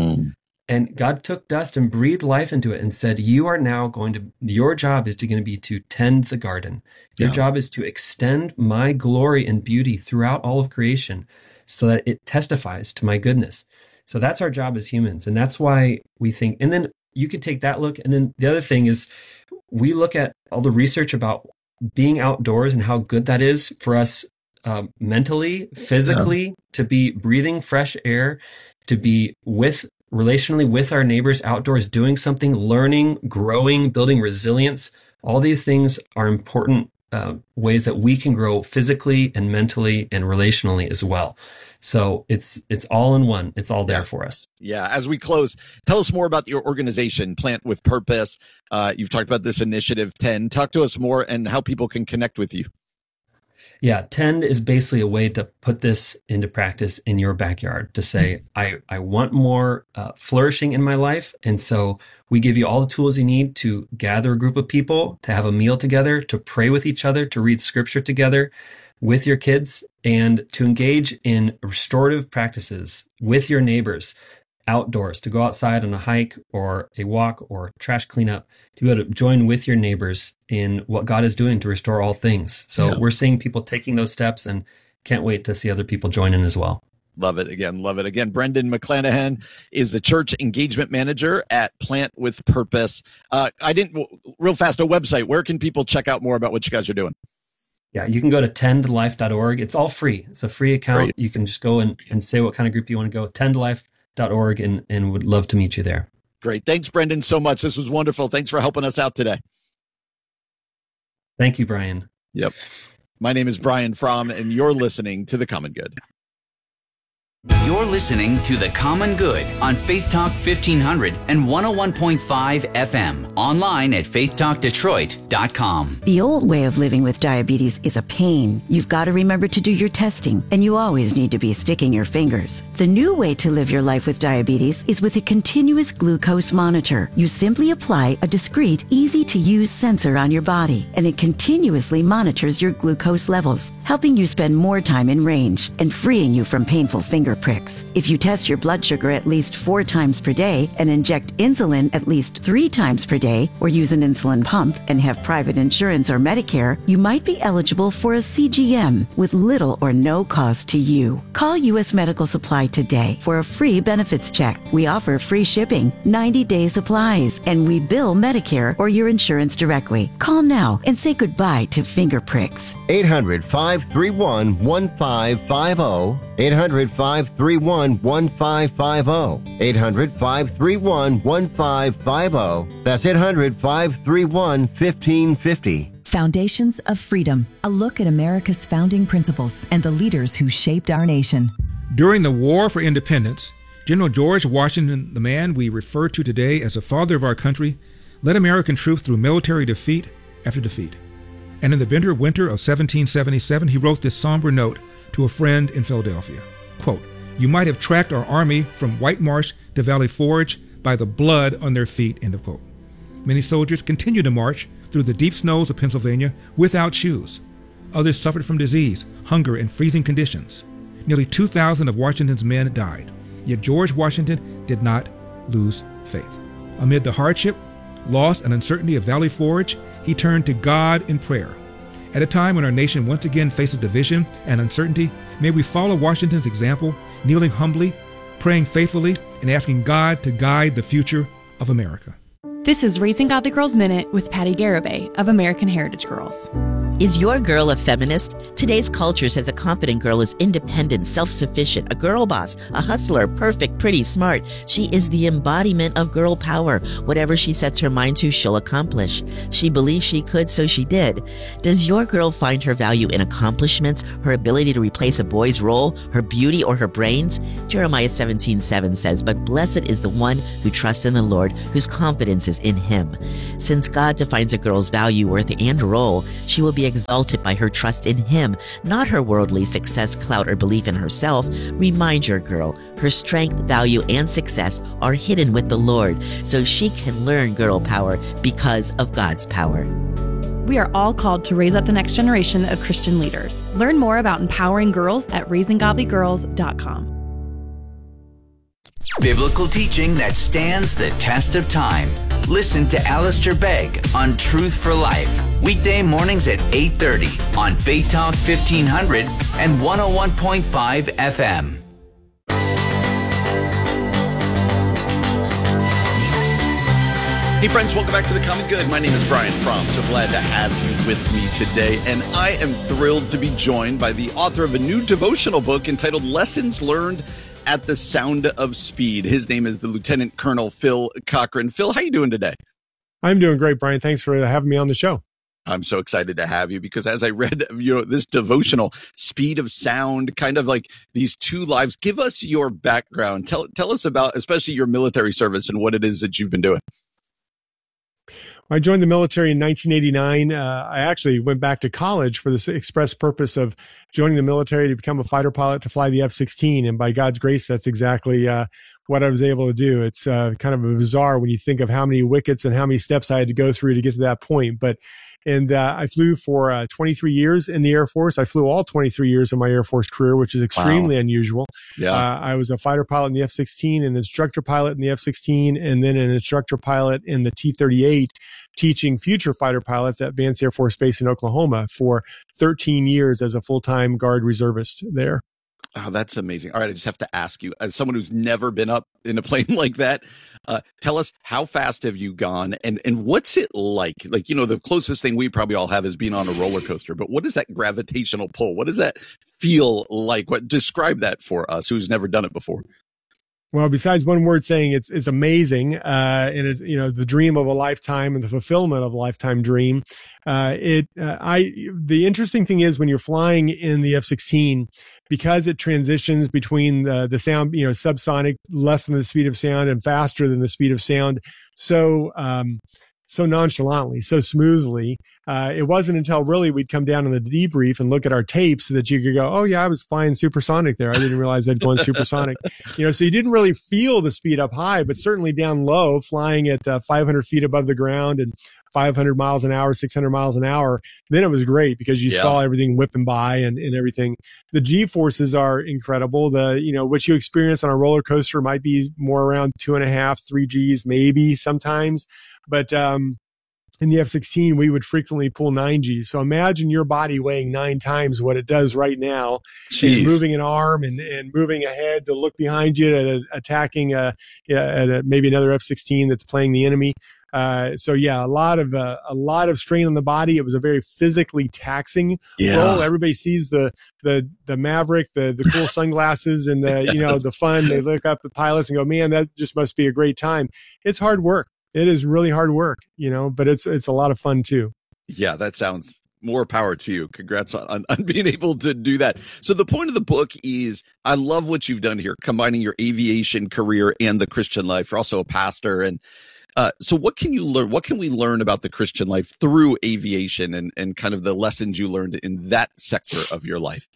Speaker 24: And God took dust and breathed life into it and said, you are now your job is going to be to tend the garden. Your job is to extend my glory and beauty throughout all of creation so that it testifies to my goodness. So that's our job as humans. And that's why we think, and then you could take that look. And then the other thing is we look at all the research about being outdoors and how good that is for us mentally, physically, to be breathing fresh air, to be relationally with our neighbors outdoors, doing something, learning, growing, building resilience. All these things are important ways that we can grow physically and mentally and relationally as well. So it's all in one. It's all there for us.
Speaker 8: Yeah. As we close, tell us more about your organization, Plant with Purpose. You've talked about this initiative, Tend. Talk to us more and how people can connect with you.
Speaker 24: Yeah, Tend is basically a way to put this into practice in your backyard, to say, I want more flourishing in my life. And so we give you all the tools you need to gather a group of people, to have a meal together, to pray with each other, to read scripture together with your kids, and to engage in restorative practices with your neighbors outdoors, to go outside on a hike or a walk or trash cleanup, to be able to join with your neighbors in what God is doing to restore all things. So we're seeing people taking those steps and can't wait to see other people join in as well.
Speaker 8: Love it again. Love it again. Brendan McClanahan is the church engagement manager at Plant with Purpose. Real fast, a website. Where can people check out more about what you guys are doing?
Speaker 24: Yeah, you can go to tendlife.org. It's all free. It's a free account.
Speaker 8: Great.
Speaker 24: You can just go and say what kind of group you want to go. Tendlife.org, and would love to meet you there.
Speaker 8: Great. Thanks, Brendan, so much. This was wonderful. Thanks for helping us out today.
Speaker 24: Thank you, Brian.
Speaker 8: Yep. My name is Brian Fromm, and you're listening to The Common Good.
Speaker 7: You're listening to The Common Good on Faith Talk 1500 and 101.5 FM. Online at faithtalkdetroit.com.
Speaker 2: The old way of living with diabetes is a pain. You've got to remember to do your testing, and you always need to be sticking your fingers. The new way to live your life with diabetes is with a continuous glucose monitor. You simply apply a discreet, easy-to-use sensor on your body, and it continuously monitors your glucose levels, helping you spend more time in range and freeing you from painful finger pricks. If you test your blood sugar at least 4 times per day and inject insulin at least 3 times per day, or use an insulin pump and have private insurance or Medicare, you might be eligible for a CGM with little or no cost to you. Call U.S. Medical Supply today for a free benefits check. We offer free shipping, 90-day supplies, and we bill Medicare or your insurance directly. Call now and say goodbye to finger pricks.
Speaker 14: 800-531-1550. 800-531-1550. 800-531-1550. That's 800-531-1550.
Speaker 11: Foundations of Freedom, a look at America's founding principles and the leaders who shaped our nation.
Speaker 12: During the War for Independence, General George Washington, the man we refer to today as the father of our country, led American troops through military defeat after defeat. And in the bitter winter of 1777, he wrote this somber note to a friend in Philadelphia. Quote, "You might have tracked our army from White Marsh to Valley Forge by the blood on their feet," end of quote. Many soldiers continued to march through the deep snows of Pennsylvania without shoes. Others suffered from disease, hunger, and freezing conditions. Nearly 2,000 of Washington's men died. Yet George Washington did not lose faith. Amid the hardship, loss, and uncertainty of Valley Forge, he turned to God in prayer. At a time when our nation once again faces division and uncertainty, may we follow Washington's example, kneeling humbly, praying faithfully, and asking God to guide the future of America.
Speaker 3: This is Raising Godly Girls Minute with Patty Garibay of American Heritage Girls.
Speaker 4: Is your girl a feminist? Today's culture says a confident girl is independent, self-sufficient, a girl boss, a hustler, perfect, pretty, smart. She is the embodiment of girl power. Whatever she sets her mind to, she'll accomplish. She believed she could, so she did. Does your girl find her value in accomplishments, her ability to replace a boy's role, her beauty, or her brains? Jeremiah 17:7 says, "But blessed is the one who trusts in the Lord, whose confidence is in him." Since God defines a girl's value, worth, and role, she will be exalted by her trust in him, not her worldly success, clout, or belief in herself. Remind your girl, her strength, value, and success are hidden with the Lord, so she can learn girl power because of God's power.
Speaker 3: We are all called to raise up the next generation of Christian leaders. Learn more about empowering girls at raisinggodlygirls.com.
Speaker 7: Biblical teaching that stands the test of time. Listen to Alistair Begg on Truth for Life. Weekday mornings at 8:30 on Faith Talk 1500 and 101.5 FM.
Speaker 8: Hey friends, welcome back to The Common Good. My name is Brian Fromm. So glad to have you with me today. And I am thrilled to be joined by the author of a new devotional book entitled Lessons Learned at the Sound of Speed. His name is the Lieutenant Colonel Phil Cochran. Phil, how you doing today?
Speaker 5: I'm doing great, Brian. Thanks for having me on the show.
Speaker 8: I'm so excited to have you because as I read, this devotional, Speed of Sound, kind of like these two lives. Give us your background. Tell us about, especially your military service and what it is that you've been doing.
Speaker 5: I joined the military in 1989. I actually went back to college for the express purpose of joining the military to become a fighter pilot to fly the F-16. And by God's grace, that's exactly what I was able to do. It's kind of bizarre when you think of how many wickets and how many steps I had to go through to get to that point. And I flew for 23 years in the Air Force. I flew all 23 years of my Air Force career, which is extremely unusual. Yeah. I was a fighter pilot in the F-16, an instructor pilot in the F-16, and then an instructor pilot in the T-38, teaching future fighter pilots at Vance Air Force Base in Oklahoma for 13 years as a full-time Guard reservist there.
Speaker 8: Oh, that's amazing. All right, I just have to ask you, as someone who's never been up in a plane like that, tell us, how fast have you gone and what's it like? Like, the closest thing we probably all have is being on a roller coaster, but what is that gravitational pull? What does that feel like? Describe that for us who's never done it before.
Speaker 5: Well, besides one word saying it's amazing, and it's, the dream of a lifetime and the fulfillment of a lifetime dream. The interesting thing is when you're flying in the F-16, because it transitions between the sound, subsonic, less than the speed of sound and faster than the speed of sound. So nonchalantly, so smoothly. It wasn't until really we'd come down on the debrief and look at our tapes that you could go, oh yeah, I was flying supersonic there. I didn't realize I'd gone supersonic. So you didn't really feel the speed up high, but certainly down low, flying at 500 feet above the ground and 500 miles an hour, 600 miles an hour. Then it was great because you saw everything whipping by and everything. The G forces are incredible. What you experience on a roller coaster might be more around 2.5, 3 Gs, maybe sometimes. But, in the F-16, we would frequently pull 9 Gs. So imagine your body weighing 9 times what it does right now, and moving an arm and moving ahead to look behind you and attacking maybe another F-16 that's playing the enemy. A lot of strain on the body. It was a very physically taxing role. Everybody sees the Maverick, the cool sunglasses and the fun. They look up the pilots and go, man, that just must be a great time. It's hard work. It is really hard work, but it's a lot of fun too.
Speaker 8: Yeah, that sounds more power to you. Congrats on being able to do that. So the point of the book is, I love what you've done here, combining your aviation career and the Christian life. You're also a pastor. And so what can you learn? What can we learn about the Christian life through aviation and kind of the lessons you learned in that sector of your life?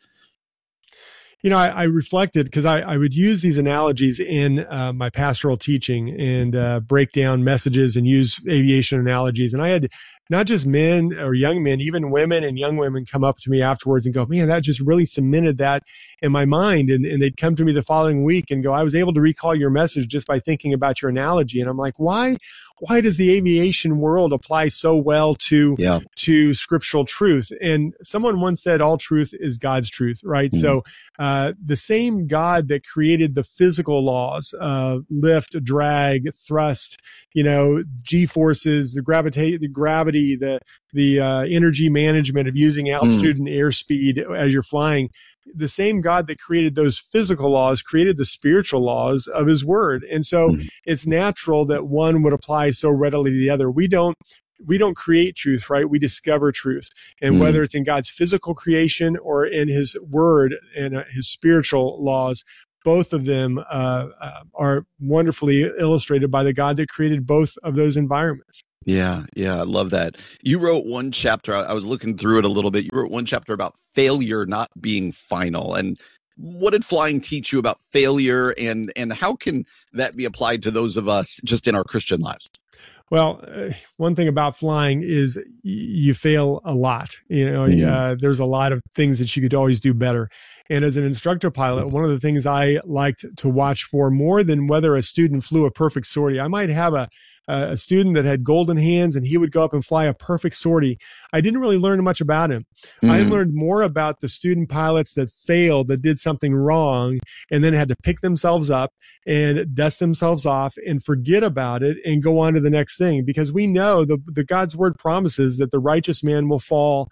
Speaker 5: I reflected because I would use these analogies in my pastoral teaching and break down messages and use aviation analogies. And I had not just men or young men, even women and young women come up to me afterwards and go, man, that just really cemented that in my mind. And they'd come to me the following week and go, I was able to recall your message just by thinking about your analogy. And I'm like, why does the aviation world apply so well to scriptural truth? And someone once said, all truth is God's truth, right? Mm-hmm. So the same God that created the physical laws, lift, drag, thrust, G-forces, the gravity, the energy management of using altitude and airspeed as you're flying, the same God that created those physical laws created the spiritual laws of his word. And so it's natural that one would apply so readily to the other. We don't create truth, right? We discover truth. And whether it's in God's physical creation or in his word and his spiritual laws, both of them are wonderfully illustrated by the God that created both of those environments.
Speaker 8: Yeah, I love that. You wrote one chapter, I was looking through it a little bit. You wrote one chapter about failure not being final. And what did flying teach you about failure, and how can that be applied to those of us just in our Christian lives?
Speaker 5: Well, one thing about flying is you fail a lot. There's a lot of things that you could always do better. And as an instructor pilot, one of the things I liked to watch for more than whether a student flew a perfect sortie, I might have a student that had golden hands and he would go up and fly a perfect sortie. I didn't really learn much about him. I learned more about the student pilots that failed, that did something wrong, and then had to pick themselves up and dust themselves off and forget about it and go on to the next thing. Because we know the God's word promises that the righteous man will fall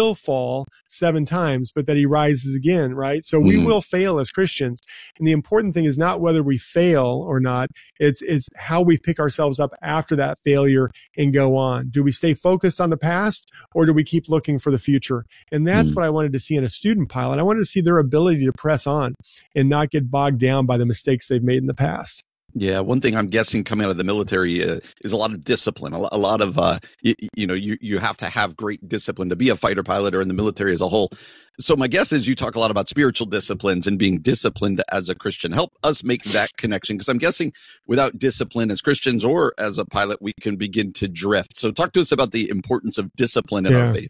Speaker 5: 7 times, but that he rises again, right? So we will fail as Christians. And the important thing is not whether we fail or not. It's how we pick ourselves up after that failure and go on. Do we stay focused on the past, or do we keep looking for the future? And that's what I wanted to see in a student pilot. I wanted to see their ability to press on and not get bogged down by the mistakes they've made in the past.
Speaker 8: Yeah, one thing I'm guessing coming out of the military is a lot of discipline. A lot of you have to have great discipline to be a fighter pilot or in the military as a whole. So my guess is you talk a lot about spiritual disciplines and being disciplined as a Christian. Help us make that connection, because I'm guessing without discipline as Christians or as a pilot, we can begin to drift. So talk to us about the importance of discipline in our faith.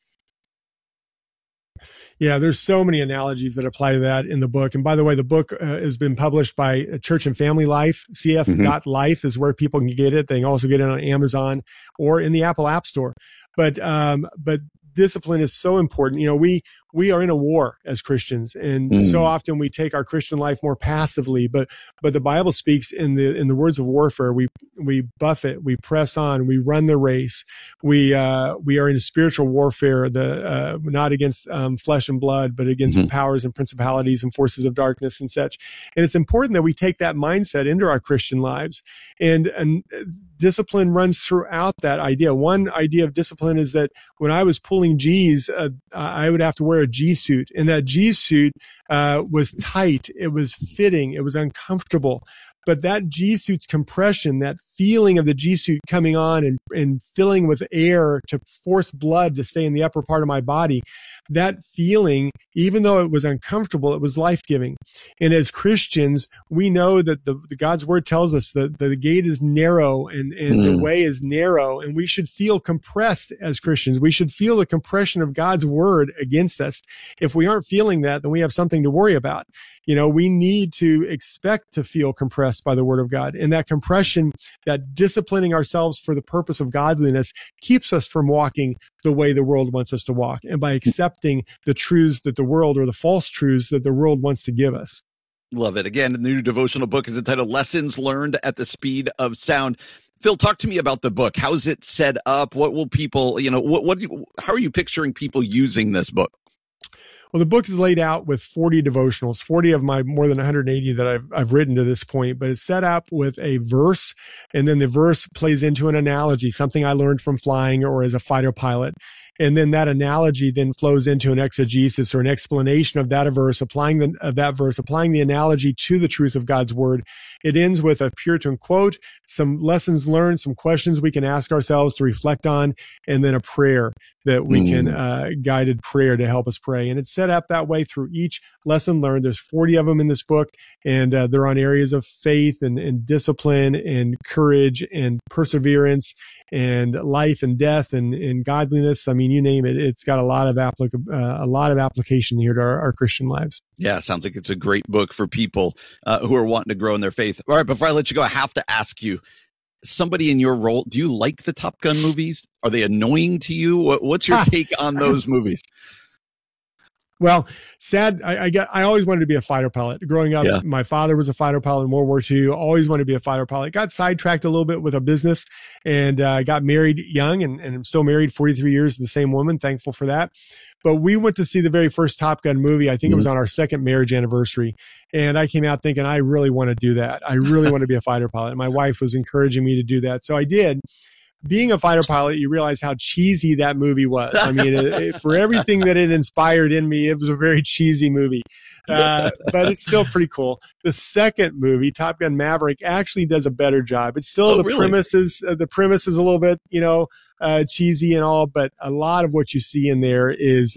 Speaker 5: Yeah, there's so many analogies that apply to that in the book. And by the way, the book has been published by Church and Family Life. CF.life is where people can get it. They can also get it on Amazon or in the Apple App Store. But discipline is so important. We are in a war as Christians, and so often we take our Christian life more passively. But the Bible speaks in the words of warfare. We buffet, we press on, we run the race. We are in a spiritual warfare, not against flesh and blood, but against powers and principalities and forces of darkness and such. And it's important that we take that mindset into our Christian lives. And discipline runs throughout that idea. One idea of discipline is that when I was pulling G's, I would have to wear a G suit, and that G suit was tight, it was fitting, it was uncomfortable. But that G suit's compression, that feeling of the G suit coming on and filling with air to force blood to stay in the upper part of my body, that feeling, even though it was uncomfortable, it was life-giving. And as Christians, we know that the God's word tells us that the gate is narrow and the way is narrow, and we should feel compressed as Christians. We should feel the compression of God's word against us. If we aren't feeling that, then we have something to worry about. We need to expect to feel compressed by the word of God. And that compression, that disciplining ourselves for the purpose of godliness, keeps us from walking the way the world wants us to walk, and by accepting the truths that the world, or the false truths that the world wants to give us.
Speaker 8: Love it. Again, the new devotional book is entitled Lessons Learned at the Speed of Sound. Phil, talk to me about the book. How's it set up? What will people, how are you picturing people using this book?
Speaker 5: Well, the book is laid out with 40 devotionals, 40 of my more than 180 that I've written to this point, but it's set up with a verse, and then the verse plays into an analogy, something I learned from flying or as a fighter pilot. And then that analogy then flows into an exegesis or an explanation of that verse, applying the analogy to the truth of God's word. It ends with a Puritan quote, some lessons learned, some questions we can ask ourselves to reflect on, and then a prayer that we can, guided prayer to help us pray. And it's set up that way through each lesson learned. There's 40 of them in this book, and they're on areas of faith and discipline and courage and perseverance and life and death and godliness. I mean, you name it. It's got a lot of application here to our Christian lives.
Speaker 8: Yeah, sounds like it's a great book for people who are wanting to grow in their faith. All right, before I let you go, I have to ask you, somebody in your role, do you like the Top Gun movies? Are they annoying to you? What's your take on those movies?
Speaker 5: Well, I always wanted to be a fighter pilot. Growing up, my father was a fighter pilot in World War II. Always wanted to be a fighter pilot. Got sidetracked a little bit with a business and got married young and I'm still married 43 years to the same woman. Thankful for that. But we went to see the very first Top Gun movie. I think it was on our second marriage anniversary. And I came out thinking, I really want to do that. I really want to be a fighter pilot. And my wife was encouraging me to do that. So I did. Being a fighter pilot, you realize how cheesy that movie was. I mean, for everything that it inspired in me, it was a very cheesy movie. But it's still pretty cool. The second movie, Top Gun Maverick, actually does a better job. It's still premise is a little bit, cheesy and all, but a lot of what you see in there is